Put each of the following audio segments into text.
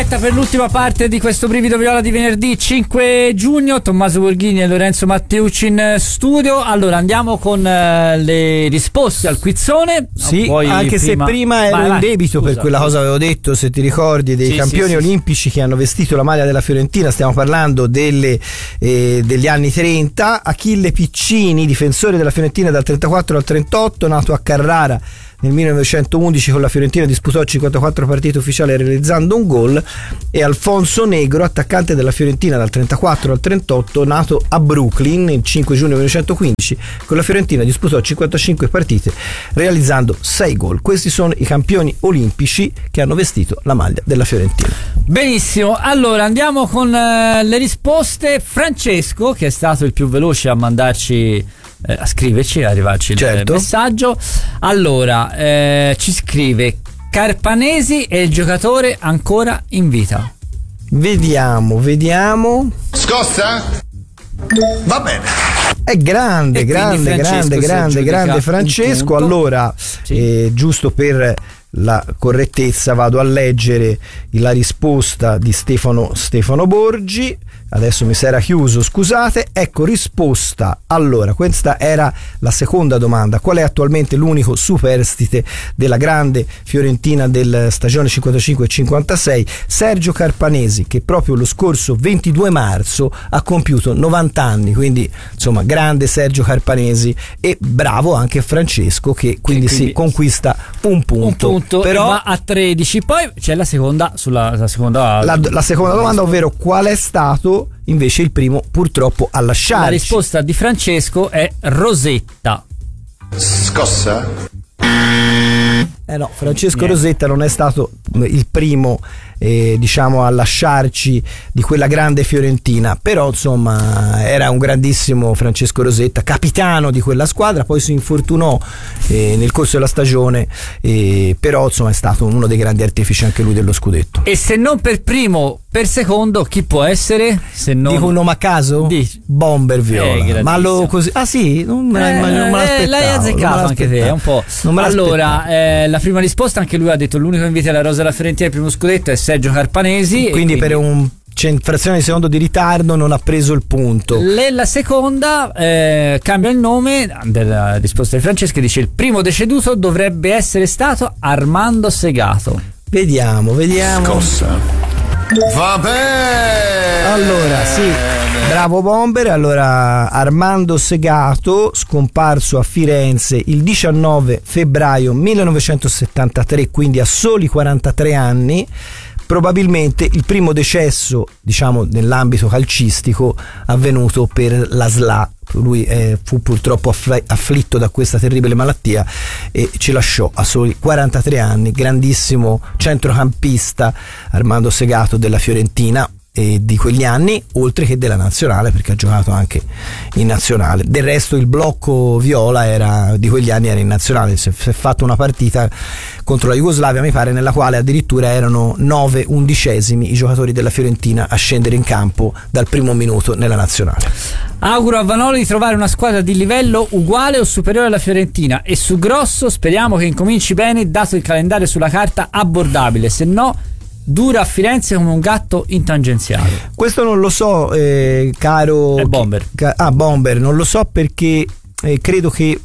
diretta per l'ultima parte di questo Brivido Viola di venerdì 5 giugno. Tommaso Borghini e Lorenzo Matteucci in studio. Allora andiamo con le risposte al quizzone. Sì, anche se prima ero in debito per quella cosa avevo detto, se ti ricordi, dei campioni olimpici che hanno vestito la maglia della Fiorentina. Stiamo parlando degli anni 30. Achille Piccini, difensore della Fiorentina dal 34 al 38, nato a Carrara nel 1911, con la Fiorentina disputò 54 partite ufficiali realizzando un gol, e Alfonso Negro, attaccante della Fiorentina dal 34 al 38, nato a Brooklyn il 5 giugno 1915, con la Fiorentina disputò 55 partite realizzando 6 gol. Questi sono i campioni olimpici che hanno vestito la maglia della Fiorentina. Benissimo, allora andiamo con le risposte. Francesco, che è stato il più veloce a mandarci a scriverci, a arrivarci il messaggio. Allora ci scrive: Carpanesi è il giocatore ancora in vita. Vediamo. Scossa? Va bene. È grande Francesco. Allora, giusto per la correttezza vado a leggere la risposta di Stefano Borgi. Adesso mi si era chiuso, scusate. Ecco, risposta. Allora, questa era la seconda domanda: qual è attualmente l'unico superstite della grande Fiorentina del stagione 55-56? Sergio Carpanesi, che proprio lo scorso 22 marzo ha compiuto 90 anni, quindi insomma grande Sergio Carpanesi, e bravo anche Francesco, che quindi si conquista un punto, però va a 13. Poi c'è la seconda la seconda domanda, ovvero qual è stato invece il primo purtroppo a lasciarci. La risposta di Francesco è Rosetta. Scossa? No, Francesco Rosetta non è stato il primo a lasciarci di quella grande Fiorentina, però insomma era un grandissimo Francesco Rosetta, capitano di quella squadra. Poi si infortunò nel corso della stagione, però insomma è stato uno dei grandi artefici anche lui dello scudetto. E se non per primo, per secondo, chi può essere? Se non... Dico un nome a caso? Bomber Viola. Ma così? Ah sì? Non me l'aspettavo. L'hai azzeccato anche te, un po'. Allora, la prima risposta, anche lui ha detto l'unico invito alla rosa della Fiorentina, il primo scudetto, è Sergio Carpanesi. Quindi per un frazione di secondo di ritardo non ha preso il punto. La seconda cambia il nome della risposta di Francesco, dice: il primo deceduto dovrebbe essere stato Armando Segato. Vediamo. Scossa. Vabbè. Allora, sì, bravo Bomber. Allora, Armando Segato, scomparso a Firenze il 19 febbraio 1973, quindi a soli 43 anni. Probabilmente il primo decesso, nell'ambito calcistico, avvenuto per la SLA. Lui fu purtroppo afflitto da questa terribile malattia e ci lasciò a soli 43 anni. Grandissimo centrocampista Armando Segato della Fiorentina e di quegli anni, oltre che della nazionale, perché ha giocato anche in nazionale. Del resto il blocco viola di quegli anni era in nazionale. Si è fatto una partita contro la Jugoslavia, mi pare, nella quale addirittura erano 9/11 i giocatori della Fiorentina a scendere in campo dal primo minuto nella nazionale. Auguro a Vanoli di trovare una squadra di livello uguale o superiore alla Fiorentina, e su Grosso speriamo che incominci bene, dato il calendario sulla carta abbordabile, se no dura a Firenze come un gatto in tangenziale. Questo non lo so, caro Bomber. Bomber, non lo so, perché credo che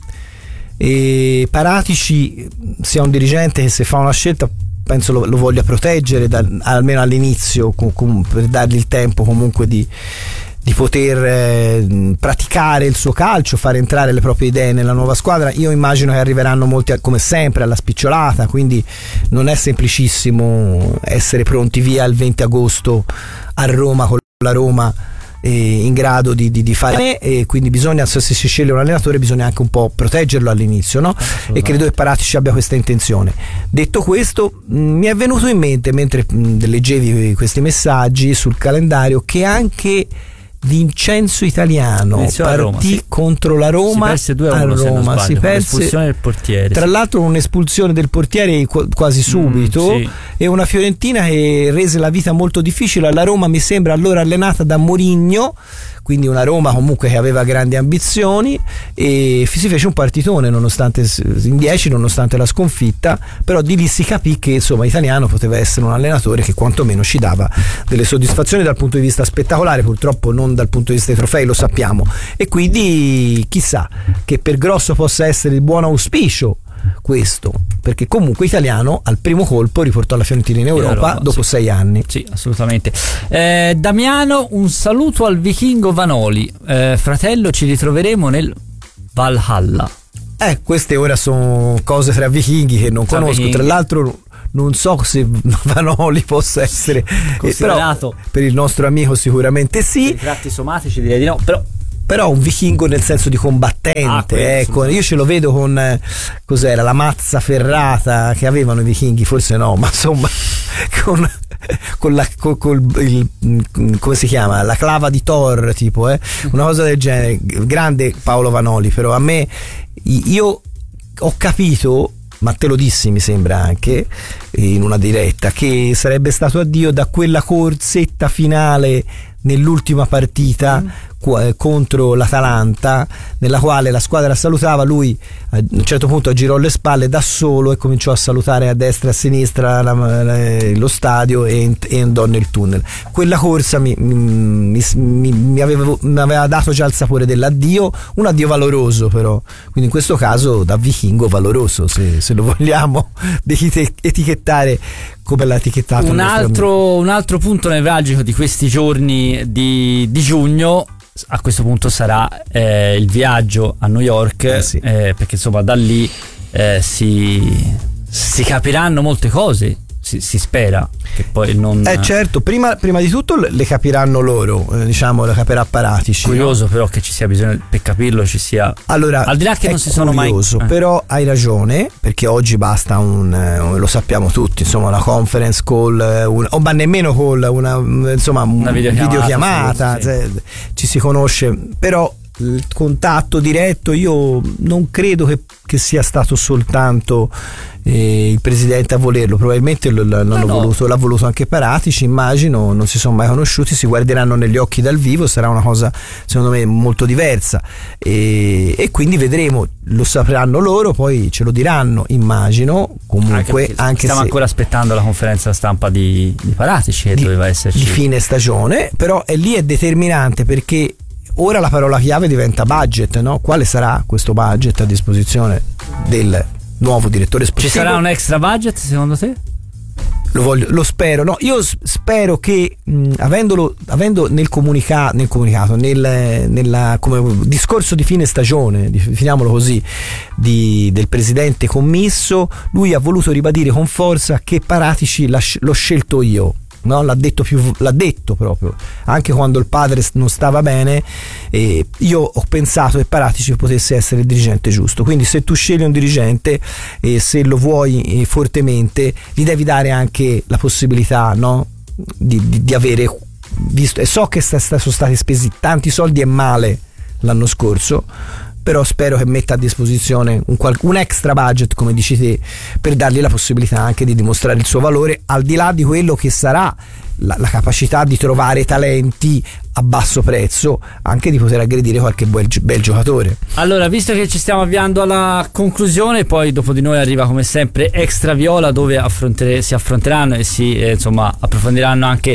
Paratici sia un dirigente che, se fa una scelta, penso lo voglia proteggere almeno all'inizio, per dargli il tempo comunque di poter praticare il suo calcio, fare entrare le proprie idee nella nuova squadra. Io immagino che arriveranno molti, come sempre, alla spicciolata, quindi non è semplicissimo essere pronti via il 20 agosto a Roma, con la Roma in grado di fare, e quindi bisogna, se si sceglie un allenatore, bisogna anche un po' proteggerlo all'inizio, no? E credo che Paratici abbia questa intenzione. Detto questo, mi è venuto in mente, mentre leggevi questi messaggi sul calendario, che anche Vincenzo Italiano partì contro la Roma, si perse 2-1 a Roma, si perse l'espulsione del portiere, tra l'altro un'espulsione del portiere quasi subito, e una Fiorentina che rese la vita molto difficile alla Roma, mi sembra allora allenata da Mourinho, quindi una Roma comunque che aveva grandi ambizioni, e si fece un partitone nonostante in 10, nonostante la sconfitta, però di lì si capì che insomma Italiano poteva essere un allenatore che quantomeno ci dava delle soddisfazioni dal punto di vista spettacolare, purtroppo non dal punto di vista dei trofei, lo sappiamo, e quindi chissà che per Grosso possa essere di buon auspicio questo, perché comunque Italiano al primo colpo riportò la Fiorentina in Europa dopo 6 anni. Sì, assolutamente. Damiano, un saluto al vichingo Vanoli, fratello, ci ritroveremo nel Valhalla. Queste ora sono cose tra vichinghi che non conosco, vichinghi. Tra l'altro non so se Vanoli possa essere considerato, però per il nostro amico sicuramente sì. Per i tratti somatici direi di no, però un vichingo nel senso di combattente, ecco, io ce lo vedo con cos'era la mazza ferrata che avevano i vichinghi, forse no, ma insomma con come si chiama, la clava di Thor, tipo una cosa del genere. Grande Paolo Vanoli, però a me, io ho capito, ma te lo dissi mi sembra anche in una diretta, che sarebbe stato addio da quella corsetta finale nell'ultima partita contro l'Atalanta, nella quale la squadra salutava, lui a un certo punto girò le spalle da solo e cominciò a salutare a destra e a sinistra lo stadio e andò nel tunnel. Quella corsa mi aveva dato già il sapore dell'addio, un addio valoroso, però quindi in questo caso da vichingo valoroso, se lo vogliamo etichettare come l'ha etichettato. Un altro punto nevralgico di questi giorni di giugno a questo punto sarà il viaggio a New York, sì. Perché insomma da lì si capiranno molte cose, si spera che poi non certo, prima di tutto le capiranno loro, diciamo, le capirà Paratici. Curioso, no? Però che ci sia bisogno, per capirlo ci sia, allora, al di là che non si sono mai però hai ragione, perché oggi basta lo sappiamo tutti, insomma, una conference call, ma nemmeno call, una videochiamata, sì. Ci si conosce, però il contatto diretto io non credo che sia stato soltanto il presidente a volerlo, probabilmente l'ha voluto anche Paratici, immagino, non si sono mai conosciuti, si guarderanno negli occhi dal vivo, sarà una cosa secondo me molto diversa, e quindi vedremo, lo sapranno loro, poi ce lo diranno, immagino, comunque anche stiamo ancora aspettando la conferenza stampa di Paratici che doveva esserci di fine stagione, però lì è determinante, perché ora la parola chiave diventa budget, no? Quale sarà questo budget a disposizione del nuovo direttore sportivo? Ci sarà un extra budget secondo te? Lo spero, no? Io spero che avendo nel comunicato, come discorso di fine stagione, finiamolo così, del presidente commisso, lui ha voluto ribadire con forza che Paratici l'ho scelto io. No, l'ha detto proprio, anche quando il padre non stava bene, io ho pensato che Paratici potesse essere il dirigente giusto, quindi se tu scegli un dirigente e se lo vuoi fortemente, gli devi dare anche la possibilità, no, di avere visto, e so che sono stati spesi tanti soldi e male l'anno scorso, però spero che metta a disposizione un extra budget, come dici te, per dargli la possibilità anche di dimostrare il suo valore, al di là di quello che sarà la capacità di trovare talenti a basso prezzo, anche di poter aggredire qualche bel giocatore. Allora, visto che ci stiamo avviando alla conclusione, poi dopo di noi arriva come sempre Extra Viola, dove si affronteranno e insomma approfondiranno anche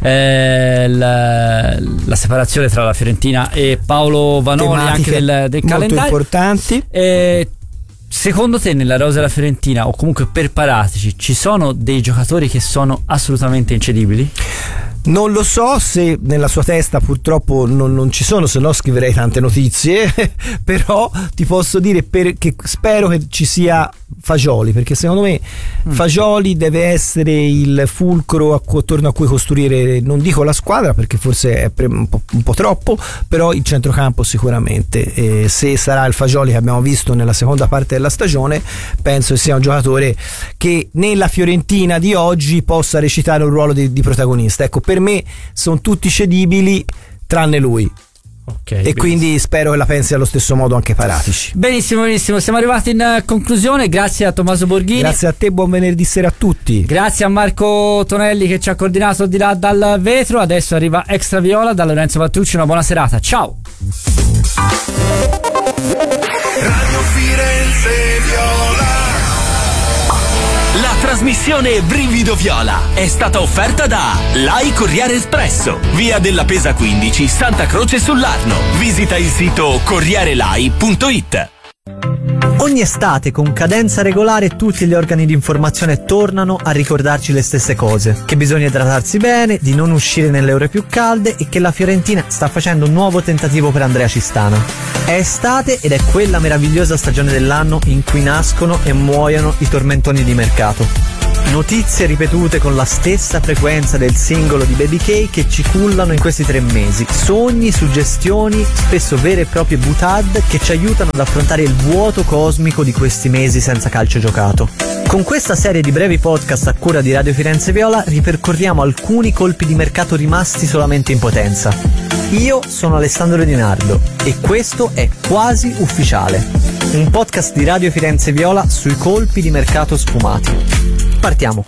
la separazione tra la Fiorentina e Paolo Vanoli, tematiche anche del calendario molto importanti. Secondo te nella rosa della Fiorentina, o comunque per Paratici, ci sono dei giocatori che sono assolutamente incedibili? Non lo so, se nella sua testa purtroppo non ci sono, se no scriverei tante notizie però ti posso dire che spero che ci sia Fagioli, perché secondo me Fagioli deve essere il fulcro attorno a cui costruire, non dico la squadra perché forse è un po' troppo, però il centrocampo sicuramente, se sarà il Fagioli che abbiamo visto nella seconda parte della stagione, penso che sia un giocatore che nella Fiorentina di oggi possa recitare un ruolo di protagonista. Ecco, per me sono tutti cedibili, tranne lui. Okay, e benissimo. Quindi spero che la pensi allo stesso modo anche Paratici. Benissimo, siamo arrivati in conclusione. Grazie a Tommaso Borghini. Grazie a te, buon venerdì sera a tutti. Grazie a Marco Tonelli che ci ha coordinato di là dal vetro. Adesso arriva Extra Viola da Lorenzo Vattucci. Una buona serata, ciao. Radio Firenze Viola. La trasmissione Brivido Viola è stata offerta da Lai Corriere Espresso, via della Pesa 15, Santa Croce sull'Arno. Visita il sito corrierelai.it. Ogni estate con cadenza regolare tutti gli organi di informazione tornano a ricordarci le stesse cose: che bisogna idratarsi bene, di non uscire nelle ore più calde e che la Fiorentina sta facendo un nuovo tentativo per Andrea Cistana. È estate ed è quella meravigliosa stagione dell'anno in cui nascono e muoiono i tormentoni di mercato. Notizie ripetute con la stessa frequenza del singolo di Baby K che ci cullano in questi 3 mesi. Sogni, suggestioni, spesso vere e proprie boutade che ci aiutano ad affrontare il vuoto cosmico di questi mesi senza calcio giocato. Con questa serie di brevi podcast a cura di Radio Firenze Viola ripercorriamo alcuni colpi di mercato rimasti solamente in potenza. Io sono Alessandro Di Nardo e questo è Quasi Ufficiale, un podcast di Radio Firenze Viola sui colpi di mercato sfumati. Partiamo.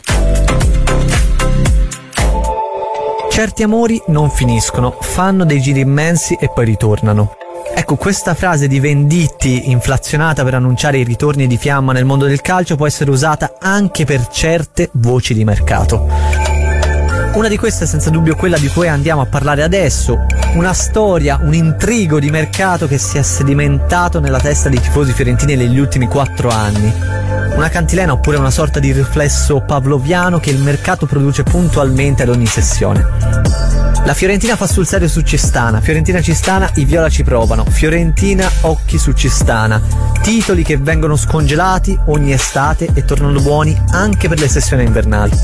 Certi amori non finiscono, fanno dei giri immensi e poi ritornano. Ecco, questa frase di Venditti, inflazionata per annunciare i ritorni di fiamma nel mondo del calcio, può essere usata anche per certe voci di mercato. Una di queste è senza dubbio quella di cui andiamo a parlare adesso, una storia, un intrigo di mercato che si è sedimentato nella testa dei tifosi fiorentini negli ultimi 4 anni. Una cantilena oppure una sorta di riflesso pavloviano che il mercato produce puntualmente ad ogni sessione. La Fiorentina fa sul serio su Cistana, Fiorentina Cistana, i viola ci provano, Fiorentina occhi su Cistana, titoli che vengono scongelati ogni estate e tornano buoni anche per le sessioni invernali.